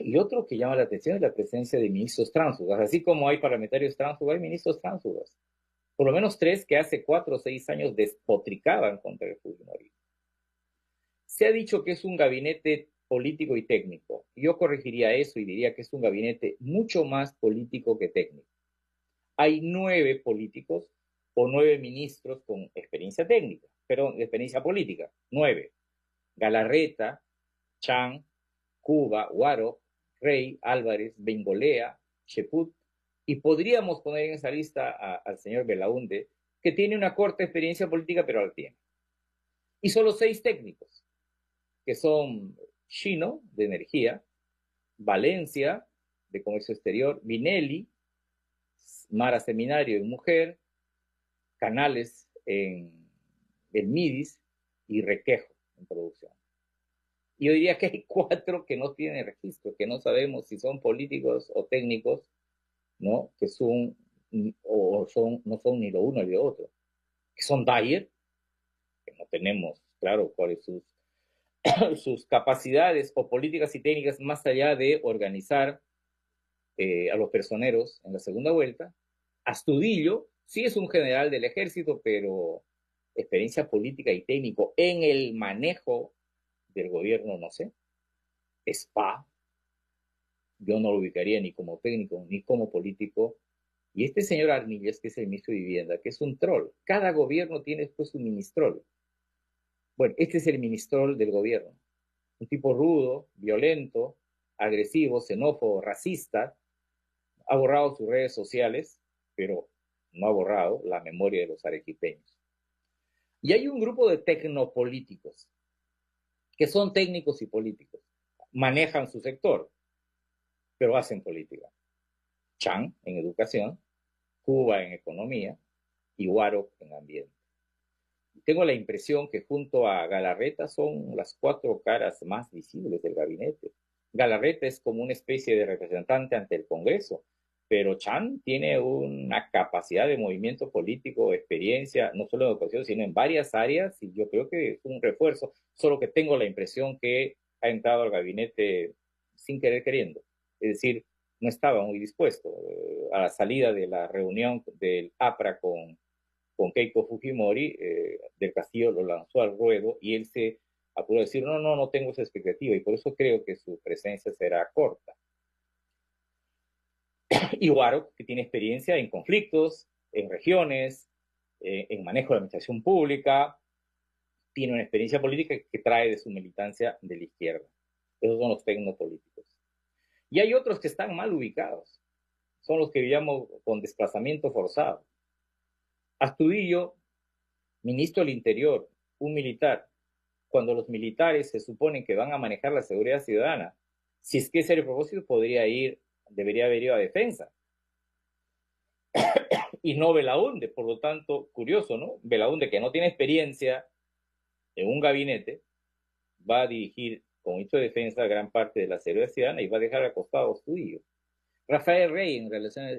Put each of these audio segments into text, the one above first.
Y otro que llama la atención es la presencia de ministros tránsfugas. Así como hay parlamentarios tránsfugas, hay ministros tránsfugas. Por lo menos 3 que hace 4 o 6 años despotricaban contra el Fujimorismo. Se ha dicho que es un gabinete político y técnico. Yo corregiría eso y diría que es un gabinete mucho más político que técnico. Hay 9 políticos o 9 ministros con experiencia técnica, pero experiencia política. 9. Galarreta, Chan, Cuba, Guaro, Rey, Álvarez, Bengolea, Cheput, y podríamos poner en esa lista al señor Belaunde, que tiene una corta experiencia política, pero la tiene. Y solo 6 técnicos, que son Chino, de energía, Valencia, de comercio exterior, Vinelli, Mara Seminario en mujer, Canales en el MIDIS y Requejo en producción. Y yo diría que hay 4 que no tienen registro, que no sabemos si son políticos o técnicos, ¿no? Que son, no son ni lo uno ni lo otro. Que son Dyer, que no tenemos claro cuáles son sus capacidades o políticas y técnicas más allá de organizar a los personeros en la segunda vuelta. Astudillo, sí es un general del ejército, pero experiencia política y técnico en el manejo del gobierno, no sé. Spa, yo no lo ubicaría ni como técnico ni como político. Y este señor Armillas, que es el ministro de Vivienda, que es un troll. Cada gobierno tiene después un ministrol. Bueno, este es el ministrol del gobierno. Un tipo rudo, violento, agresivo, xenófobo, racista. Ha borrado sus redes sociales, pero no ha borrado la memoria de los arequipeños. Y hay un grupo de tecnopolíticos, que son técnicos y políticos. Manejan su sector, pero hacen política. Chan en educación, Cuba en economía y Guaro en ambiente. Tengo la impresión que junto a Galarreta son las 4 caras más visibles del gabinete. Galarreta es como una especie de representante ante el Congreso, pero Chan tiene una capacidad de movimiento político, experiencia, no solo en educación, sino en varias áreas, y yo creo que es un refuerzo, solo que tengo la impresión que ha entrado al gabinete sin querer queriendo. Es decir, no estaba muy dispuesto. A la salida de la reunión del APRA con Keiko Fujimori, del Castillo lo lanzó al ruedo y él se apuró a decir, no tengo esa expectativa y por eso creo que su presencia será corta. Y Guaro, que tiene experiencia en conflictos, en regiones, en manejo de la administración pública, tiene una experiencia política que trae de su militancia de la izquierda. Esos son los tecnopolíticos. Y hay otros que están mal ubicados. Son los que llamo con desplazamiento forzado. Astudillo, ministro del Interior, un militar, cuando los militares se suponen que van a manejar la seguridad ciudadana, si es que ese era el propósito, debería haber ido a defensa. Y no Belaunde, por lo tanto, curioso, ¿no? Belaunde, que no tiene experiencia en un gabinete, va a dirigir como ministro de defensa gran parte de la seguridad ciudadana y va a dejar acostado a Astudillo. Rafael Rey en relaciones,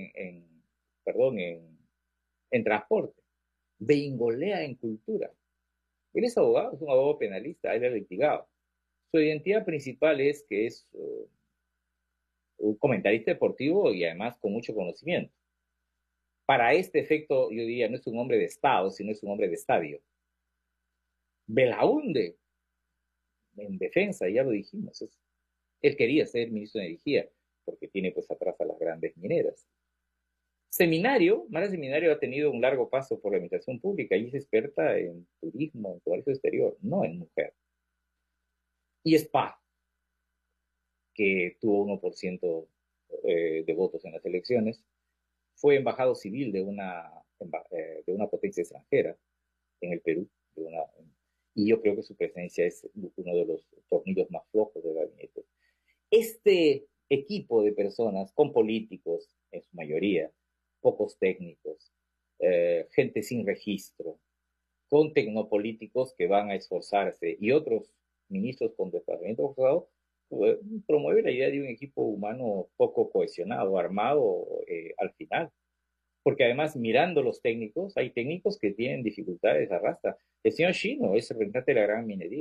en transporte, Bengolea en cultura. Él es abogado, es un abogado penalista, él es litigado. Su identidad principal es que es un comentarista deportivo y además con mucho conocimiento. Para este efecto, yo diría, no es un hombre de Estado, sino es un hombre de estadio. Belaunde, en defensa, ya lo dijimos, él quería ser ministro de Energía, porque tiene pues atrás a las grandes mineras. Mara Seminario ha tenido un largo paso por la administración pública y es experta en turismo, en comercio exterior, no en mujer. Y Spa, que tuvo 1% de votos en las elecciones, fue embajado civil de una potencia extranjera en el Perú, y yo creo que su presencia es uno de los tornillos más flojos del gabinete. Este equipo de personas con políticos, en su mayoría, pocos técnicos, gente sin registro, con tecnopolíticos que van a esforzarse y otros ministros con desplazamiento forzado, promueve la idea de un equipo humano poco cohesionado, armado al final. Porque además, mirando los técnicos, hay técnicos que tienen dificultades, arrastra. El señor Chino es representante de la gran minería.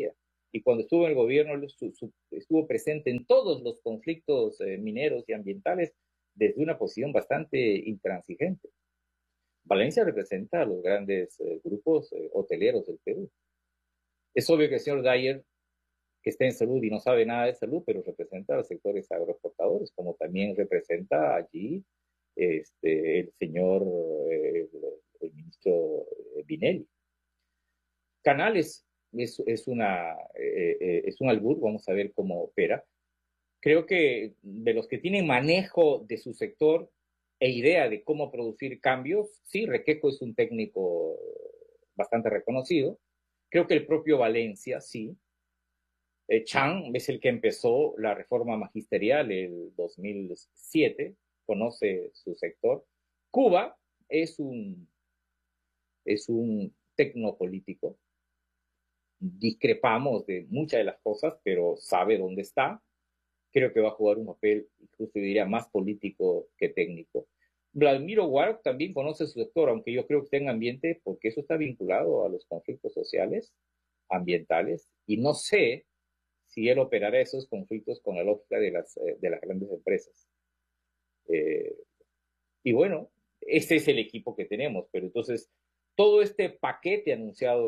y cuando estuvo en el gobierno estuvo presente en todos los conflictos mineros y ambientales desde una posición bastante intransigente. Valencia representa a los grandes grupos hoteleros del Perú. Es obvio que el señor Dyer, que está en salud y no sabe nada de salud, pero representa a los sectores agroexportadores, como también representa allí el señor, el ministro Vinelli. Canales es un albur, vamos a ver cómo opera. Creo que de los que tienen manejo de su sector e idea de cómo producir cambios, sí, Requeco es un técnico bastante reconocido. Creo que el propio Valencia, sí. Chang es el que empezó la reforma magisterial el 2007, conoce su sector. Cuba es un tecnopolítico. Discrepamos de muchas de las cosas, pero sabe dónde está. Creo que va a jugar un papel, incluso diría, más político que técnico. Vladimiro Warg también conoce su sector, aunque yo creo que está en ambiente, porque eso está vinculado a los conflictos sociales, ambientales, y no sé si él operará esos conflictos con la lógica de las grandes empresas. Eh, y bueno, ese es el equipo que tenemos, pero entonces todo este paquete anunciado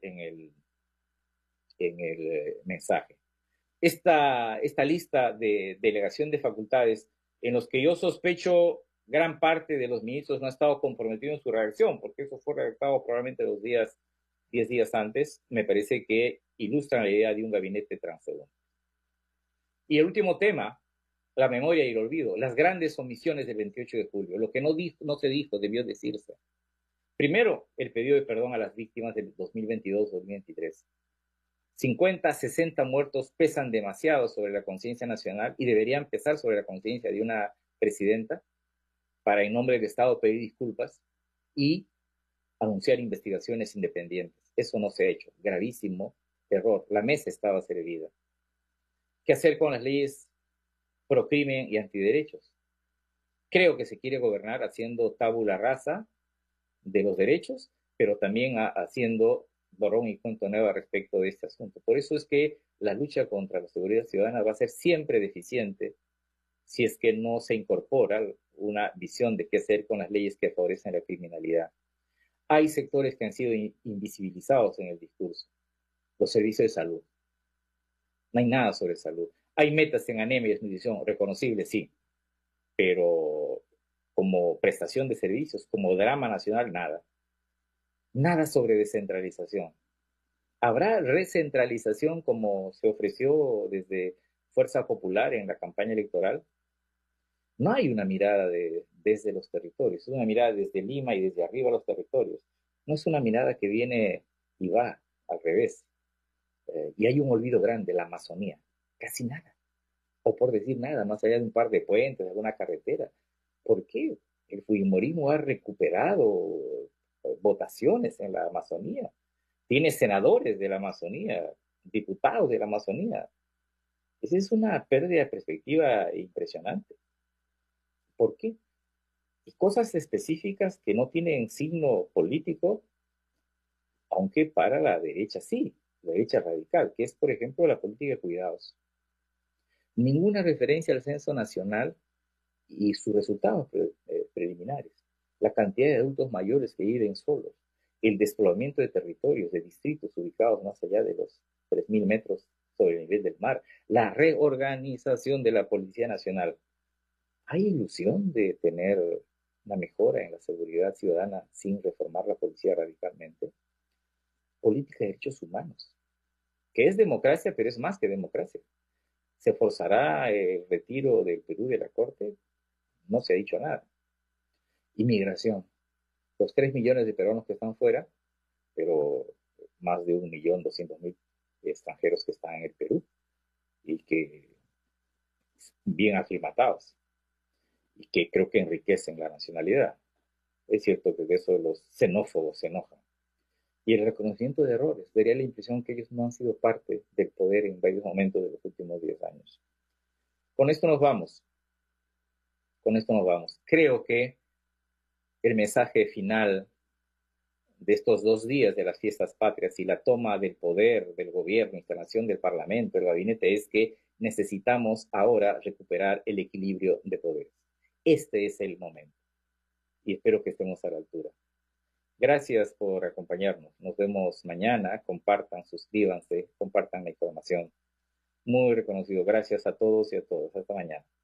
en el mensaje, esta lista de delegación de facultades en los que yo sospecho gran parte de los ministros no ha estado comprometido en su redacción, porque eso fue redactado probablemente 10 días antes, me parece que ilustran la idea de un gabinete transeúnte. Y el último tema, la memoria y el olvido, las grandes omisiones del 28 de julio, lo que no se dijo, debió decirse. Primero, el pedido de perdón a las víctimas del 2022-2023. 50, 60 muertos pesan demasiado sobre la conciencia nacional y deberían pesar sobre la conciencia de una presidenta para, en nombre del Estado, pedir disculpas y anunciar investigaciones independientes. Eso no se ha hecho. Gravísimo error. La mesa estaba servida. ¿Qué hacer con las leyes pro crimen y antiderechos? Creo que se quiere gobernar haciendo tabula rasa de los derechos, pero también haciendo borrón y cuenta nueva respecto de este asunto. Por eso es que la lucha contra la seguridad ciudadana va a ser siempre deficiente si es que no se incorpora una visión de qué hacer con las leyes que favorecen la criminalidad. Hay sectores que han sido invisibilizados en el discurso. Los servicios de salud. No hay nada sobre salud. Hay metas en anemia y desnutrición reconocibles, sí, pero como prestación de servicios, como drama nacional, nada. Nada sobre descentralización. ¿Habrá recentralización como se ofreció desde Fuerza Popular en la campaña electoral? No hay una mirada desde los territorios, es una mirada desde Lima y desde arriba a los territorios. No es una mirada que viene y va al revés. Y hay un olvido grande, la Amazonía. Casi nada. O por decir nada, más allá de un par de puentes, de alguna carretera. ¿Por qué? El Fujimorismo ha recuperado votaciones en la Amazonía. Tiene senadores de la Amazonía, diputados de la Amazonía. Esa es una pérdida de perspectiva impresionante. ¿Por qué? Y cosas específicas que no tienen signo político, aunque para la derecha sí, la derecha radical, que es, por ejemplo, la política de cuidados. Ninguna referencia al censo nacional y sus resultados preliminares. La cantidad de adultos mayores que viven solos, el despoblamiento de territorios, de distritos ubicados más allá de los 3.000 metros sobre el nivel del mar, la reorganización de la Policía Nacional. ¿Hay ilusión de tener una mejora en la seguridad ciudadana sin reformar la policía radicalmente? Política de derechos humanos, que es democracia, pero es más que democracia. ¿Se forzará el retiro del Perú de la Corte? No se ha dicho nada. Inmigración. Los 3 millones de peruanos que están fuera, pero más de 1.200.000 extranjeros que están en el Perú y que bien aclimatados y que creo que enriquecen la nacionalidad. Es cierto que de eso los xenófobos se enojan. Y el reconocimiento de errores. Daría la impresión que ellos no han sido parte del poder en varios momentos de los últimos 10 años. Con esto nos vamos. Con esto nos vamos. Creo que el mensaje final de estos 2 días de las fiestas patrias y la toma del poder del gobierno, instalación del parlamento, el gabinete, es que necesitamos ahora recuperar el equilibrio de poderes. Este es el momento y espero que estemos a la altura. Gracias por acompañarnos. Nos vemos mañana. Compartan, suscríbanse, compartan la información. Muy reconocido. Gracias a todos y a todas. Hasta mañana.